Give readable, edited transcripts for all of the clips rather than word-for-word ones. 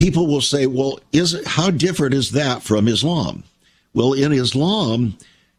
people will say, well, how different is that from Islam? Well, in Islam,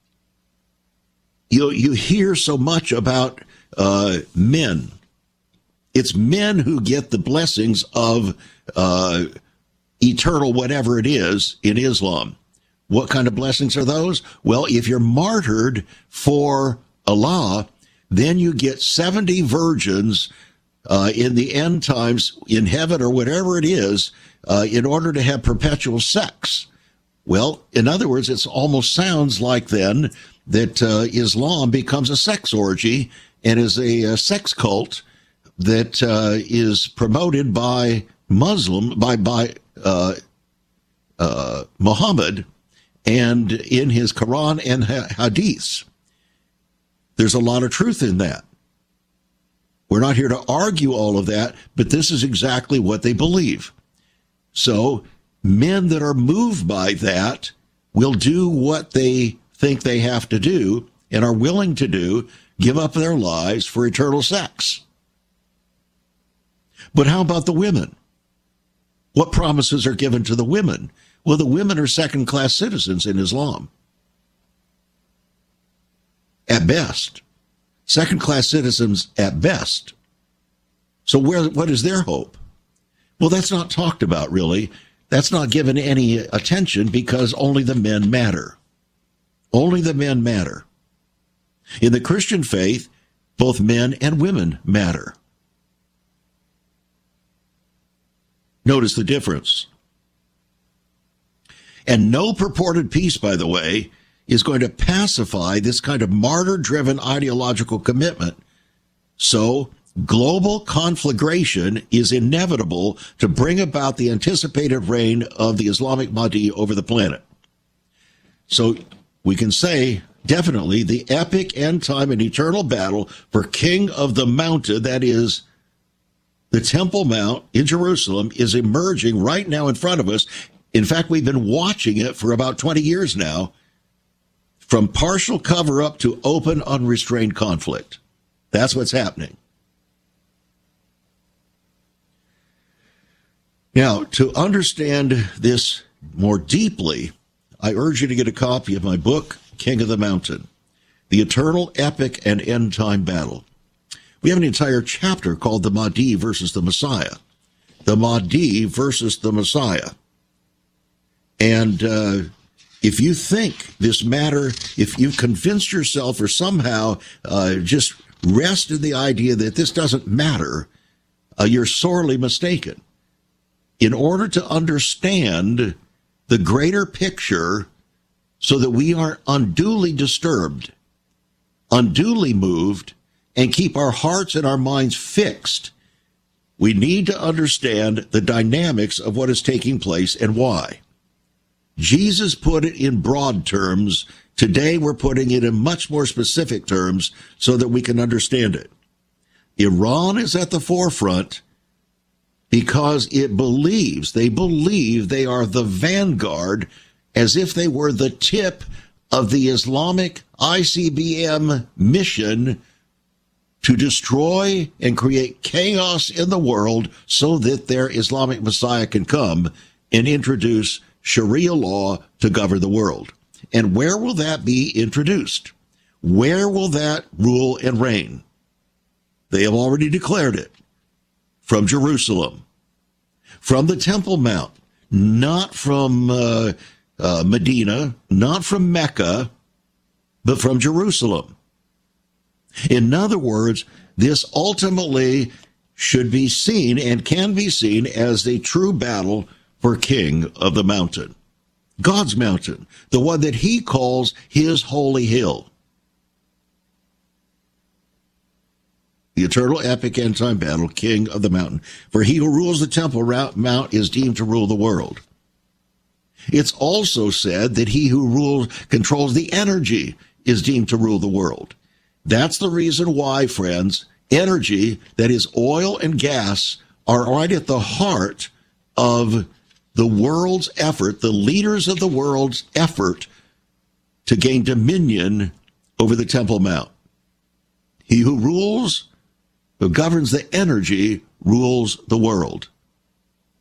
you hear so much about men. It's men who get the blessings of eternal whatever it is in Islam. What kind of blessings are those? Well, if you're martyred for Allah, then you get 70 virgins in the end times in heaven or whatever it is in order to have perpetual sex. Well, in other words, it almost sounds like then that Islam becomes a sex orgy and is a sex cult that is promoted by Muhammad and in his Quran and Hadiths. There's a lot of truth in that. We're not here to argue all of that, but this is exactly what they believe. So men that are moved by that will do what they think they have to do and are willing to do, give up their lives for eternal sex. But how about the women? What promises are given to the women? Well, the women are second-class citizens in Islam. At best. Second-class citizens at best. So what is their hope? Well, that's not talked about, really. That's not given any attention because only the men matter. Only the men matter. In the Christian faith, both men and women matter. Notice the difference. And no purported peace, by the way, is going to pacify this kind of martyr-driven ideological commitment. So global conflagration is inevitable to bring about the anticipated reign of the Islamic Mahdi over the planet. So we can say, definitely, the epic end-time and eternal battle for King of the Mountain, that is, the Temple Mount in Jerusalem, is emerging right now in front of us. In fact, we've been watching it for about 20 years now, from partial cover-up to open, unrestrained conflict. That's what's happening. Now, to understand this more deeply, I urge you to get a copy of my book, King of the Mountain, The Eternal, Epic, and End-Time Battle. We have an entire chapter called The Mahdi versus the Messiah. The Mahdi versus the Messiah. And if you think this matter, if you've convinced yourself or somehow just rest in the idea that this doesn't matter, you're sorely mistaken. In order to understand the greater picture so that we aren't unduly disturbed, unduly moved, and keep our hearts and our minds fixed, we need to understand the dynamics of what is taking place and why. Jesus put it in broad terms. Today we're putting it in much more specific terms so that we can understand it. Iran is at the forefront because they believe they are the vanguard, as if they were the tip of the Islamic ICBM mission to destroy and create chaos in the world so that their Islamic Messiah can come and introduce Sharia law to govern the world. And where will that be introduced? Where will that rule and reign? They have already declared it. From Jerusalem. From the Temple Mount. Not from Medina, not from Mecca, but from Jerusalem. In other words, this ultimately should be seen and can be seen as the true battle for King of the Mountain. God's mountain, the one that he calls his holy hill. The eternal epic end-time battle, King of the Mountain. For he who rules the Temple Mount is deemed to rule the world. It's also said that he who controls the energy is deemed to rule the world. That's the reason why, friends, energy, that is oil and gas, are right at the heart of the world's effort, the leaders of the world's effort to gain dominion over the Temple Mount. He who governs the energy, rules the world.